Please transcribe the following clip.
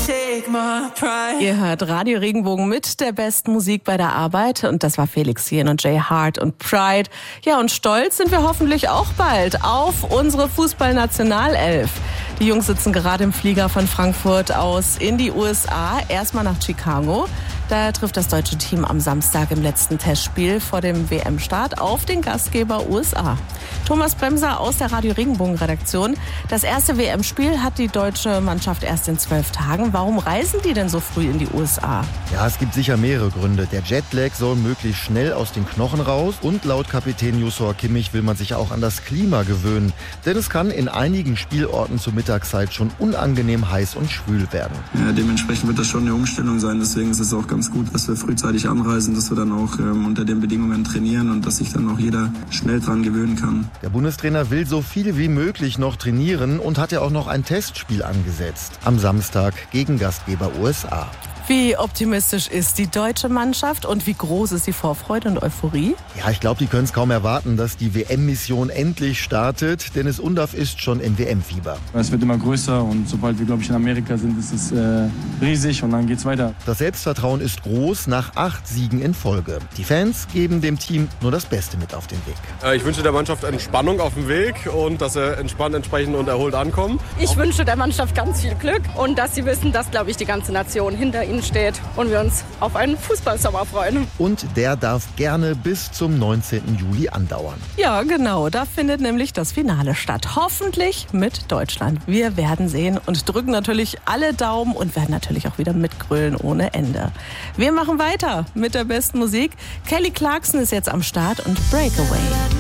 Ihr hört Radio Regenbogen mit der besten Musik bei der Arbeit. Und das war Felix Jähn und Jay Hart und Pride. Ja, und stolz sind wir hoffentlich auch bald auf unsere Fußballnationalelf. Die Jungs sitzen gerade im Flieger von Frankfurt aus in die USA. Erstmal nach Chicago. Da trifft das deutsche Team am Samstag im letzten Testspiel vor dem WM-Start auf den Gastgeber USA. Thomas Bremser aus der Radio Regenbogen-Redaktion. Das erste WM-Spiel hat die deutsche Mannschaft erst in 12 Tagen. Warum reisen die denn so früh in die USA? Ja, es gibt sicher mehrere Gründe. Der Jetlag soll möglichst schnell aus den Knochen raus. Und laut Kapitän Joshua Kimmich will man sich auch an das Klima gewöhnen. Denn es kann in einigen Spielorten zur Mittagszeit schon unangenehm heiß und schwül werden. Ja, dementsprechend wird das schon eine Umstellung sein. Deswegen ist es auch ganz gut, dass wir frühzeitig anreisen, dass wir dann auch unter den Bedingungen trainieren und dass sich dann auch jeder schnell dran gewöhnen kann. Der Bundestrainer will so viel wie möglich noch trainieren und hat ja auch noch ein Testspiel angesetzt. Am Samstag gegen Gastgeber USA. Wie optimistisch ist die deutsche Mannschaft und wie groß ist die Vorfreude und Euphorie? Ja, ich glaube, die können es kaum erwarten, dass die WM-Mission endlich startet. Dennis Undaff ist schon im WM-Fieber. Es wird immer größer und sobald wir, glaube ich, in Amerika sind, ist es riesig und dann geht's weiter. Das Selbstvertrauen ist groß nach 8 Siegen in Folge. Die Fans geben dem Team nur das Beste mit auf den Weg. Ich wünsche der Mannschaft Entspannung auf dem Weg und dass sie entspannt, entsprechend und erholt ankommen. Ich wünsche der Mannschaft ganz viel Glück und dass sie wissen, dass, glaube ich, die ganze Nation hinter ihnen steht und wir uns auf einen Fußballsommer freuen. Und der darf gerne bis zum 19. Juli andauern. Ja, genau. Da findet nämlich das Finale statt. Hoffentlich mit Deutschland. Wir werden sehen und drücken natürlich alle Daumen und werden natürlich auch wieder mitgrölen ohne Ende. Wir machen weiter mit der besten Musik. Kelly Clarkson ist jetzt am Start und Breakaway.